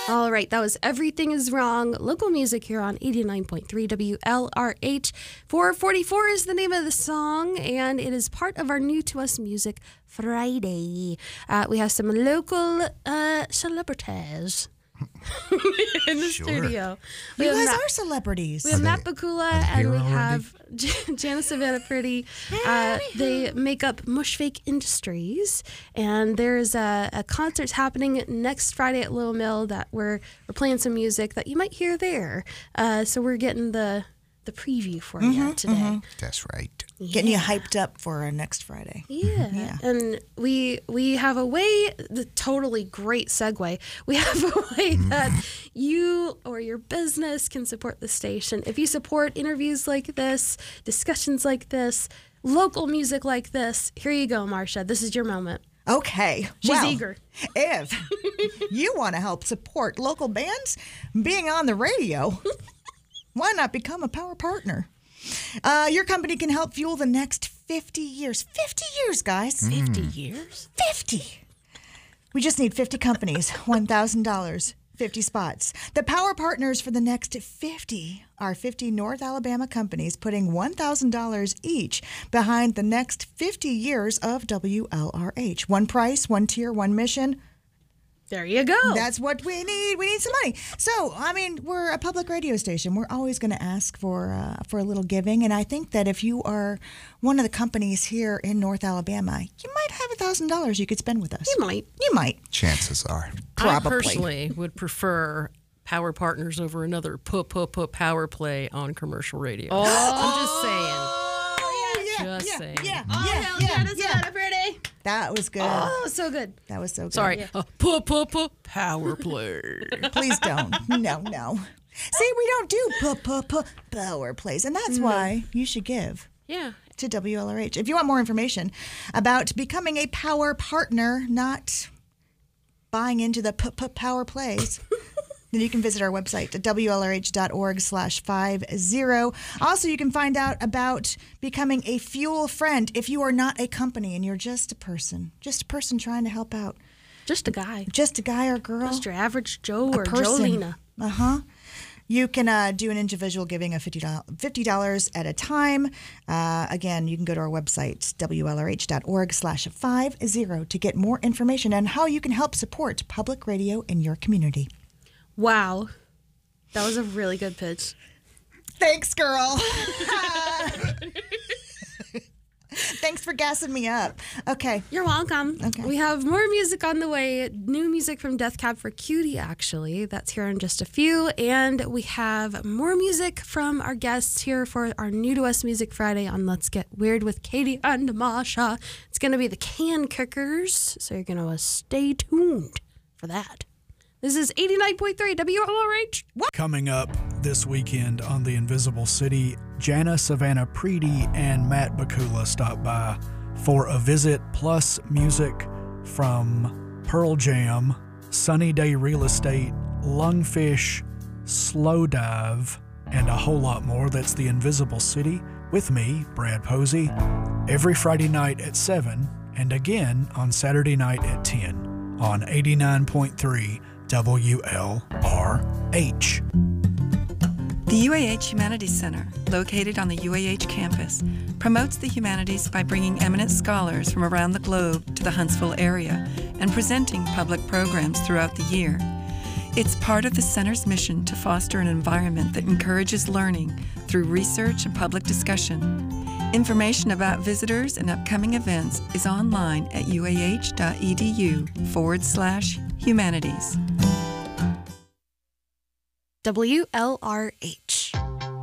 All right, that was Everything is Wrong. Local music here on 89.3 WLRH. 444 is the name of the song, and it is part of our New to Us Music Friday. We have some local celebrities in the studio. You guys are celebrities. We have Matt Bakula and we have Janice Savannah Pretty. They make up Mushfake Industries, and there's a concert happening next Friday at Little Mill that we're playing some music that you might hear there. So we're getting the preview for you today. That's right. Getting you hyped up for next Friday. Yeah. And we have a way, the totally great segue. We have a way that you or your business can support the station. If you support interviews like this, discussions like this, local music like this, here you go, Marcia. This is your moment. Okay. She's eager. If you want to help support local bands being on the radio, why not become a power partner? Your company can help fuel the next 50 years. 50 years, guys. 50 years? 50. We just need 50 companies, $1,000, 50 spots. The power partners for the next 50 are 50 North Alabama companies putting $1,000 each behind the next 50 years of WLRH. One price, one tier, one mission. There you go. That's what we need. We need some money. So, I mean, we're a public radio station. We're always going to ask for a little giving. And I think that if you are one of the companies here in North Alabama, you might have $1,000 you could spend with us. You might. You might. Chances are. Probably. I personally would prefer power partners over another power play on commercial radio. Oh. I'm just saying. Just saying. Pretty. That was good. Oh, so good. That was so good. Sorry. Power play. Please don't. No. See, we don't do power plays. And that's why you should give. Yeah. To WLRH. If you want more information about becoming a power partner, not buying into the power plays, then you can visit our website at WLRH.org/50. Also, you can find out about becoming a fuel friend if you are not a company and you're just a person trying to help out. Just a guy. Just a guy or girl. Just your average Joe or person. Jolena. You can do an individual giving of $50 at a time. Again, you can go to our website, WLRH.org/50 to get more information on how you can help support public radio in your community. Wow. That was a really good pitch. Thanks, girl. Thanks for gassing me up. Okay. You're welcome. Okay. We have more music on the way. New music from Death Cab for Cutie, actually. That's here in just a few. And we have more music from our guests here for our New to Us Music Friday on Let's Get Weird with Katie and Masha. It's going to be the Can Kickers, so you're going to stay tuned for that. This is 89.3 WLRH. Coming up this weekend on The Invisible City, Jana Savannah Preedy and Matt Bakula stop by for a visit plus music from Pearl Jam, Sunny Day Real Estate, Lungfish, Slow Dive, and a whole lot more. That's The Invisible City with me, Brad Posey, every Friday night at 7 and again on Saturday night at 10 on 89.3 WLRH. The UAH Humanities Center, located on the UAH campus, promotes the humanities by bringing eminent scholars from around the globe to the Huntsville area and presenting public programs throughout the year. It's part of the center's mission to foster an environment that encourages learning through research and public discussion. Information about visitors and upcoming events is online at uah.edu/humanities. WLRH.